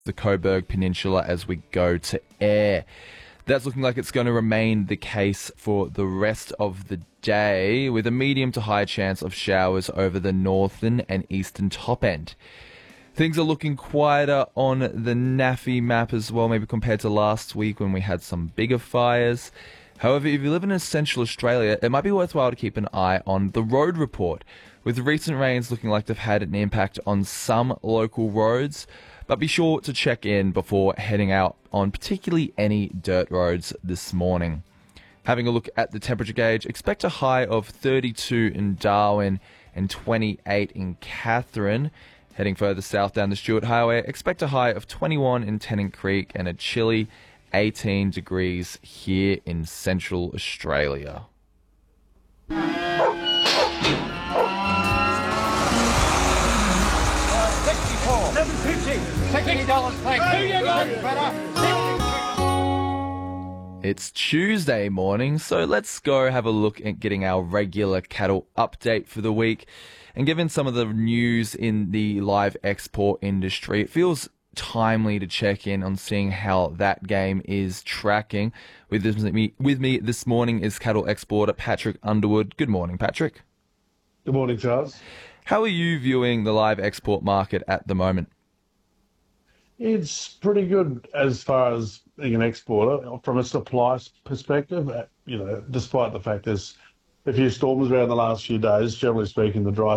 the Coburg Peninsula as we go to air. That's looking like it's going to remain the case for the rest of the day, with a medium to high chance of showers over the northern and eastern top end. Things are looking quieter on the NAFI map as well, maybe compared to last week when we had some bigger fires. However, if you live in Central Australia, it might be worthwhile to keep an eye on the road report, with recent rains looking like they've had an impact on some local roads. But be sure to check in before heading out on particularly any dirt roads this morning. Having a look at the temperature gauge, expect a high of 32 in Darwin and 28 in Katherine. Heading further south down the Stuart Highway, expect a high of 21 in Tennant Creek and a chilly 18 degrees here in Central Australia. It's Tuesday morning, so let's go have a look at getting our regular cattle update for the week. And given some of the news in the live export industry, it feels timely to check in on seeing how that game is tracking. With me this morning is cattle exporter Patrick Underwood. Good morning, Patrick. Good morning, Charles. How are you viewing the live export market at the moment? It's pretty good as far as being an exporter from a supply perspective. Despite the fact there's a few storms around the last few days, generally speaking, the dry